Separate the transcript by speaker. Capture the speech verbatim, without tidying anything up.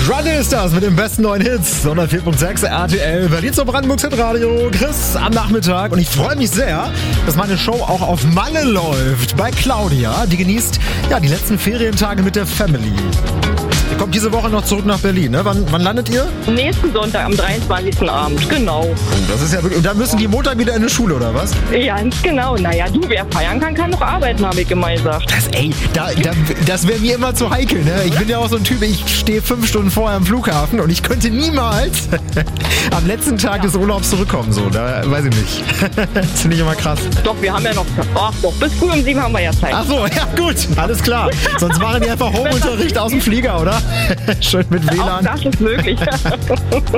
Speaker 1: Run ist das mit den besten neuen Hits. hundertvier Komma sechs R T L, Berlin zur Brandenburgs Hitradio. Chris am Nachmittag. Und ich freue mich sehr, dass meine Show auch auf Malle läuft. Bei Claudia. Die genießt ja die letzten Ferientage mit der Family. Ihr kommt diese Woche noch zurück nach Berlin, ne? Wann, wann landet ihr?
Speaker 2: Nächsten Sonntag am dreiundzwanzigsten Abend, genau.
Speaker 1: Oh, das ist ja wirklich. Und dann müssen die Montag wieder in die Schule, oder was?
Speaker 2: Ja, ganz genau. Naja, du, wer feiern kann, kann noch arbeiten, habe ich immer gesagt.
Speaker 1: Das, ey, da, da, das wäre mir immer zu heikel, ne? Ich bin ja auch so ein Typ, ich stehe fünf Stunden vorher am Flughafen und ich könnte niemals am letzten Tag des Urlaubs zurückkommen, so. Da weiß ich nicht. Das finde ich immer krass.
Speaker 2: Doch, wir haben ja noch, ach doch, bis früh um sieben haben wir ja Zeit.
Speaker 1: Ach so, ja gut, alles klar. Sonst machen die einfach Homeunterricht aus dem Flieger, oder? Schön mit W L A N.
Speaker 2: Auch das ist möglich.